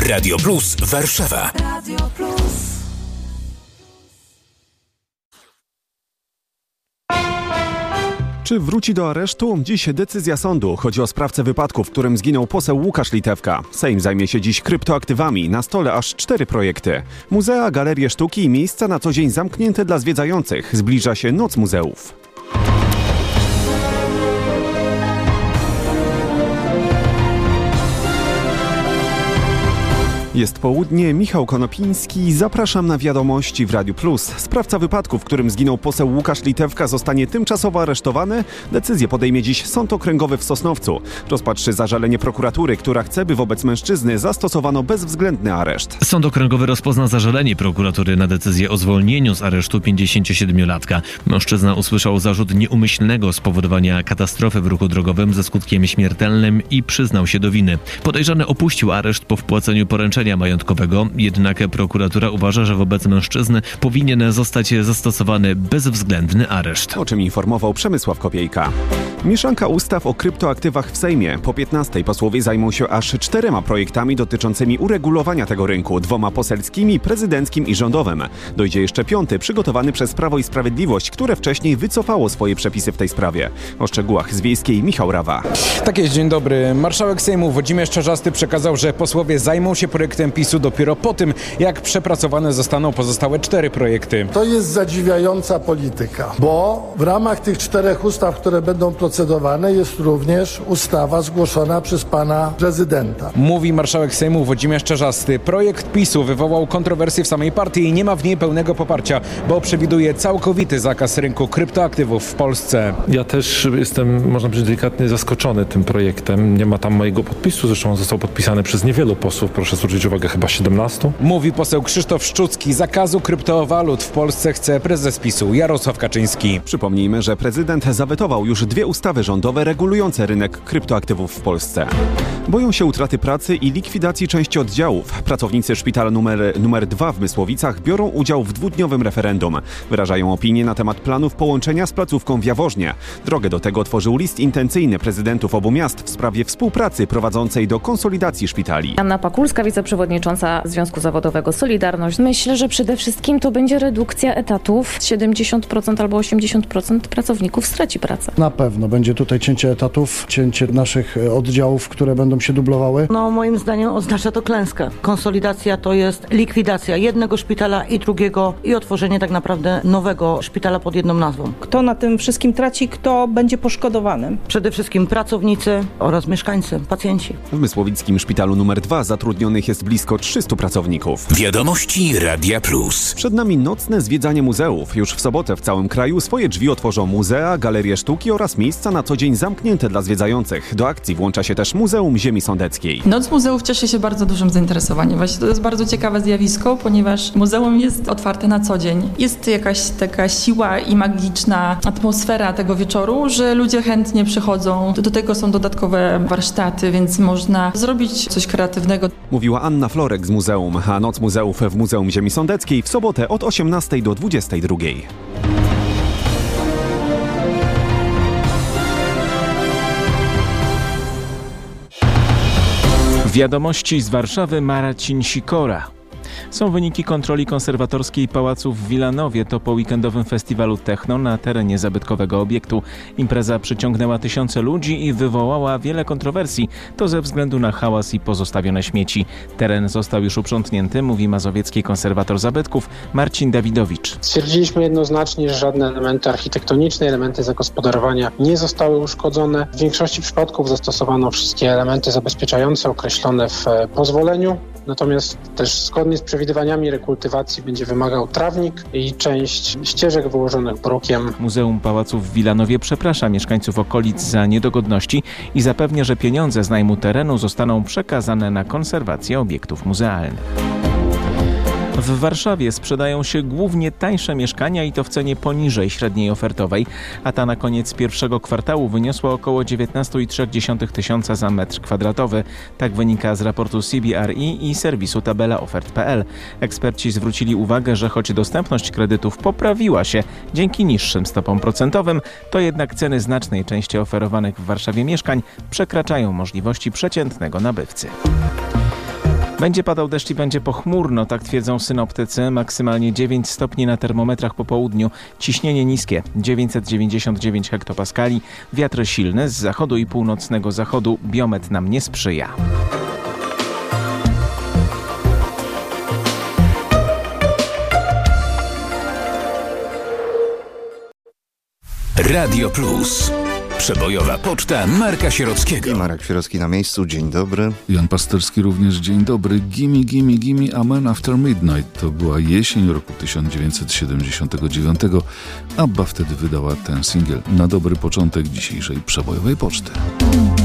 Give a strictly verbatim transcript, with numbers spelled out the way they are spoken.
Radio Plus Warszawa. Radio Plus. Czy wróci do aresztu? Dziś decyzja sądu. Chodzi o sprawcę wypadku, w którym zginął poseł Łukasz Litewka. Sejm zajmie się dziś kryptoaktywami. Na stole aż cztery projekty. Muzea, galerie sztuki i miejsca na co dzień zamknięte dla zwiedzających. Zbliża się Noc Muzeów. Jest południe, Michał Konopiński, zapraszam na wiadomości w Radiu Plus. Sprawca wypadku, w którym zginął poseł Łukasz Litewka, zostanie tymczasowo aresztowany. Decyzję podejmie dziś Sąd Okręgowy w Sosnowcu. Rozpatrzy zażalenie prokuratury, która chce, by wobec mężczyzny zastosowano bezwzględny areszt. Sąd Okręgowy rozpozna zażalenie prokuratury na decyzję o zwolnieniu z aresztu pięćdziesięciosiedmiolatka. Mężczyzna usłyszał zarzut nieumyślnego spowodowania katastrofy w ruchu drogowym ze skutkiem śmiertelnym i przyznał się do winy. Podejrzany opuścił areszt po wpłaceniu poręczenia majątkowego, jednak prokuratura uważa, że wobec mężczyzny powinien zostać zastosowany bezwzględny areszt. O czym informował Przemysław Kopiejka. Mieszanka ustaw o kryptoaktywach w Sejmie. Po piętnastej posłowie zajmą się aż czterema projektami dotyczącymi uregulowania tego rynku. Dwoma poselskimi, prezydenckim i rządowym. Dojdzie jeszcze piąty, przygotowany przez Prawo i Sprawiedliwość, które wcześniej wycofało swoje przepisy w tej sprawie. O szczegółach z Wiejskiej Michał Rawa. Tak jest, dzień dobry. Marszałek Sejmu Włodzimierz Czarzasty przekazał, że posłowie zajmą się projektem PiSu dopiero po tym, jak przepracowane zostaną pozostałe cztery projekty. To jest zadziwiająca polityka, bo w ramach tych czterech ustaw, które będą procedowane, jest również ustawa zgłoszona przez pana prezydenta. Mówi marszałek Sejmu Włodzimierz Czarzasty. Projekt PiSu wywołał kontrowersje w samej partii i nie ma w niej pełnego poparcia, bo przewiduje całkowity zakaz rynku kryptoaktywów w Polsce. Ja też jestem, można powiedzieć, delikatnie zaskoczony tym projektem. Nie ma tam mojego podpisu, zresztą został podpisany przez niewielu posłów, proszę zwrócić uwagę, chyba siedemnastu. Mówi poseł Krzysztof Szczucki. Zakazu kryptowalut w Polsce chce prezes PiSu Jarosław Kaczyński. Przypomnijmy, że prezydent zawetował już dwie ustawy rządowe regulujące rynek kryptoaktywów w Polsce. Boją się utraty pracy i likwidacji części oddziałów. Pracownicy szpitala numer, numer dwa w Mysłowicach biorą udział w dwudniowym referendum. Wyrażają opinię na temat planów połączenia z placówką w Jaworznie. Drogę do tego otworzył list intencyjny prezydentów obu miast w sprawie współpracy prowadzącej do konsolidacji szpitali. Anna Pakulska, wiceprzewodnicząca Związku Zawodowego Solidarność. Myślę, że przede wszystkim to będzie redukcja etatów. siedemdziesiąt procent albo osiemdziesiąt procent pracowników straci pracę. Na pewno będzie tutaj cięcie etatów, cięcie naszych oddziałów, które będą się dublowały. No moim zdaniem oznacza to klęskę. Konsolidacja to jest likwidacja jednego szpitala i drugiego i otworzenie tak naprawdę nowego szpitala pod jedną nazwą. Kto na tym wszystkim traci, kto będzie poszkodowany? Przede wszystkim pracownicy oraz mieszkańcy, pacjenci. W Mysłowickim szpitalu numer dwa zatrudnionych jest blisko trzystu pracowników. Wiadomości Radia Plus. Przed nami nocne zwiedzanie muzeów. Już w sobotę w całym kraju swoje drzwi otworzą muzea, galerie sztuki oraz miejsca na co dzień zamknięte dla zwiedzających. Do akcji włącza się też Muzeum Ziemi Sądeckiej. Noc Muzeów cieszy się bardzo dużym zainteresowaniem. Właśnie to jest bardzo ciekawe zjawisko, ponieważ muzeum jest otwarte na co dzień. Jest jakaś taka siła i magiczna atmosfera tego wieczoru, że ludzie chętnie przychodzą. Do tego są dodatkowe warsztaty, więc można zrobić coś kreatywnego. Mówiła Anna Florek z muzeum, a Noc Muzeów w Muzeum Ziemi Sądeckiej w sobotę od osiemnastej do dwudziestej drugiej. Wiadomości z Warszawy, Marcin Sikora. Są wyniki kontroli konserwatorskiej Pałacu w Wilanowie. To po weekendowym festiwalu techno na terenie zabytkowego obiektu. Impreza przyciągnęła tysiące ludzi i wywołała wiele kontrowersji. To ze względu na hałas i pozostawione śmieci. Teren został już uprzątnięty, mówi mazowiecki konserwator zabytków Marcin Dawidowicz. Stwierdziliśmy jednoznacznie, że żadne elementy architektoniczne, elementy zagospodarowania nie zostały uszkodzone. W większości przypadków zastosowano wszystkie elementy zabezpieczające określone w pozwoleniu. Natomiast też zgodnie z przewidywaniami rekultywacji będzie wymagał trawnik i część ścieżek wyłożonych brukiem. Muzeum Pałacu w Wilanowie przeprasza mieszkańców okolic za niedogodności i zapewnia, że pieniądze z najmu terenu zostaną przekazane na konserwację obiektów muzealnych. W Warszawie sprzedają się głównie tańsze mieszkania i to w cenie poniżej średniej ofertowej, a ta na koniec pierwszego kwartału wyniosła około dziewiętnaście przecinek trzy tysiąca za metr kwadratowy. Tak wynika z raportu C B R E i serwisu tabela ofert kropka p l. Eksperci zwrócili uwagę, że choć dostępność kredytów poprawiła się dzięki niższym stopom procentowym, to jednak ceny znacznej części oferowanych w Warszawie mieszkań przekraczają możliwości przeciętnego nabywcy. Będzie padał deszcz i będzie pochmurno, tak twierdzą synoptycy. Maksymalnie dziewięć stopni na termometrach po południu. Ciśnienie niskie dziewięćset dziewięćdziesiąt dziewięć hektopaskali. Wiatr silny z zachodu i północnego zachodu. Biometr nam nie sprzyja. Radio Plus. Przebojowa poczta Marka Sierockiego. I Marek Sierocki na miejscu. Dzień dobry. Jan Pasterski również dzień dobry. Gimme, gimme, gimme, Amen After Midnight. To była jesień roku tysiąc dziewięćset siedemdziesiątego dziewiątego. ABBA wtedy wydała ten singiel na dobry początek dzisiejszej przebojowej poczty.